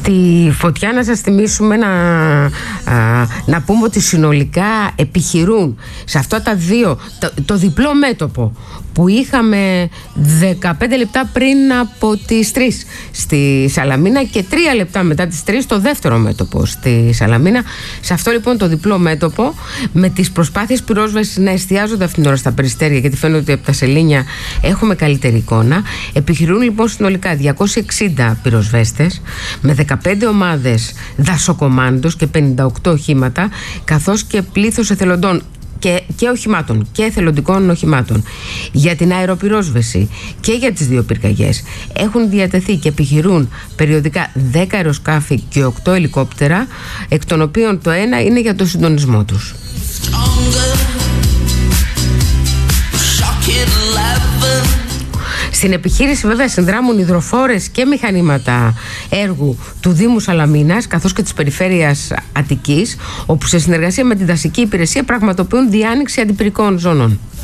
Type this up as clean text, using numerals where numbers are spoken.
Στη Φωτιά να σας θυμίσουμε να πούμε ότι συνολικά επιχειρούν σε αυτά τα δύο, το διπλό μέτωπο που είχαμε 15 λεπτά πριν από τις 3 στη Σαλαμίνα και 3 λεπτά μετά τις 3 το δεύτερο μέτωπο στη Σαλαμίνα. Σε αυτό λοιπόν το διπλό μέτωπο, με τις προσπάθειες πυρόσβεσης να εστιάζονται αυτήν την ώρα στα περιστέρια, γιατί φαίνεται ότι από τα σελήνια έχουμε καλύτερη εικόνα, επιχειρούν λοιπόν συνολικά 260 πυροσβέστες με 15 ομάδες δασοκομάντος και 58 οχήματα, καθώς και πλήθος εθελοντών και οχημάτων και εθελοντικών οχημάτων για την αεροπυρόσβεση και για τις δύο πυρκαγιές. Έχουν διατεθεί και επιχειρούν περιοδικά 10 αεροσκάφη και 8 ελικόπτερα, εκ των οποίων το ένα είναι για το συντονισμό τους. Στην επιχείρηση βέβαια συνδράμουν υδροφόρες και μηχανήματα έργου του Δήμου Σαλαμίνας, καθώς και της περιφέρειας Αττικής, όπου σε συνεργασία με την δασική υπηρεσία πραγματοποιούν διάνοιξη αντιπυρικών ζώνων.